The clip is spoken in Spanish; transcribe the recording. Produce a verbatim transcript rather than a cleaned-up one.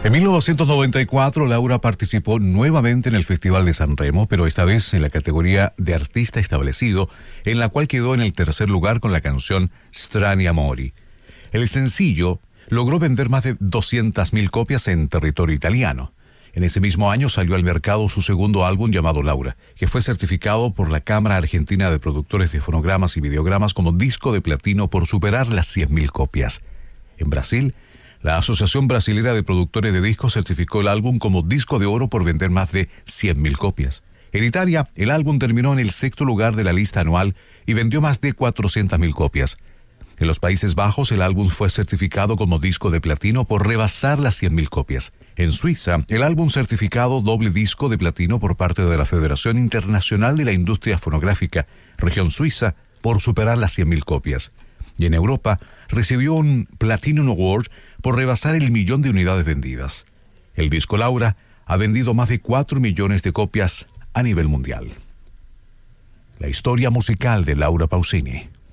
En mil novecientos noventa y cuatro, Laura participó nuevamente en el Festival de San Remo, pero esta vez en la categoría de artista establecido, en la cual quedó en el tercer lugar con la canción Strani Amori. El sencillo logró vender más de doscientas mil copias en territorio italiano. En ese mismo año salió al mercado su segundo álbum llamado Laura, que fue certificado por la Cámara Argentina de Productores de Fonogramas y Videogramas como disco de platino por superar las cien mil copias. En Brasil, la Asociación Brasilera de Productores de Discos certificó el álbum como disco de oro por vender más de cien mil copias. En Italia, el álbum terminó en el sexto lugar de la lista anual y vendió más de cuatrocientas mil copias. En los Países Bajos, el álbum fue certificado como disco de platino por rebasar las cien mil copias. En Suiza, el álbum certificado doble disco de platino por parte de la Federación Internacional de la Industria Fonográfica, región suiza, por superar las cien mil copias. Y en Europa, recibió un Platinum Award por rebasar el millón de unidades vendidas. El disco Laura ha vendido más de cuatro millones de copias a nivel mundial. La historia musical de Laura Pausini.